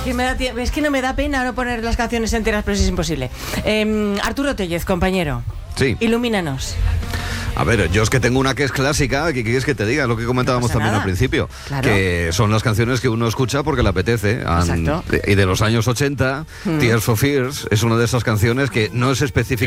Es que no me da pena no poner las canciones enteras, pero es imposible. Arturo Tellez, compañero. Sí. Ilumínanos. A ver, yo es que tengo una que es clásica, ¿qué quieres que te diga? Lo que comentábamos también al principio. Claro. Que son las canciones que uno escucha porque le apetece. Exacto. Y de los años 80, Tears for Fears es una de esas canciones que no es específica